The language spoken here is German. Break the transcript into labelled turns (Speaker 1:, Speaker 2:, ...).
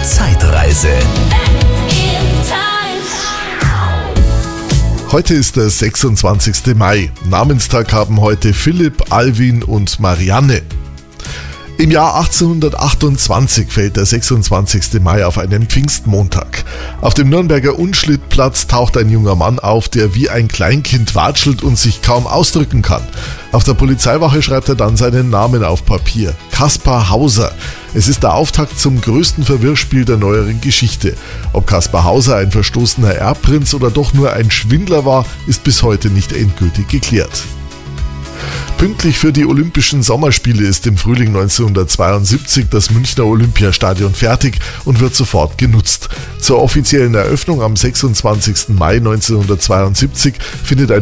Speaker 1: Zeitreise. Heute ist der 26. Mai. Namenstag haben heute Philipp, Alwin und Marianne. Im Jahr 1828 fällt der 26. Mai auf einen Pfingstmontag. Auf dem Nürnberger Unschlittplatz taucht ein junger Mann auf, der wie ein Kleinkind watschelt und sich kaum ausdrücken kann. Auf der Polizeiwache schreibt er dann seinen Namen auf Papier: Kaspar Hauser. Es ist der Auftakt zum größten Verwirrspiel der neueren Geschichte. Ob Kaspar Hauser ein verstoßener Erbprinz oder doch nur ein Schwindler war, ist bis heute nicht endgültig geklärt. Pünktlich für die Olympischen Sommerspiele ist im Frühling 1972 das Münchner Olympiastadion fertig und wird sofort genutzt. Zur offiziellen Eröffnung am 26. Mai 1972 findet ein